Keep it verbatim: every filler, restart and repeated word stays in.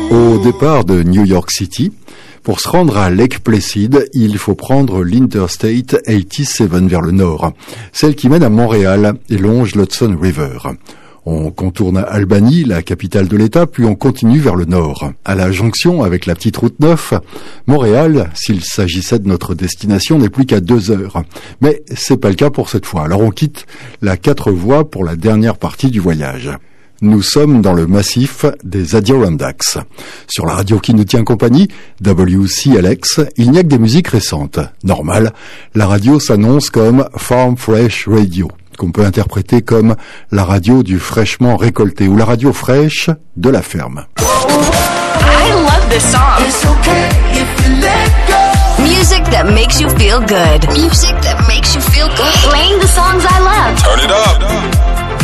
Au départ de New York City, pour se rendre à Lake Placid, il faut prendre l'Interstate quatre-vingt-dix-sept vers le nord, celle qui mène à Montréal et longe l'Hudson River. On contourne Albany, la capitale de l'État, puis on continue vers le nord. À la jonction avec la petite route neuf, Montréal, s'il s'agissait de notre destination, n'est plus qu'à deux heures. Mais c'est pas le cas pour cette fois. Alors on quitte la quatre voies pour la dernière partie du voyage. Nous sommes dans le massif des Adirondacks. Sur la radio qui nous tient compagnie, W C L X, il n'y a que des musiques récentes. Normal, la radio s'annonce comme Farm Fresh Radio, qu'on peut interpréter comme la radio du fraîchement récolté ou la radio fraîche de la ferme. I love this song. It's okay if you let go. Music that makes you feel good. Music that makes you feel good. Playing the songs I love. Turn it up.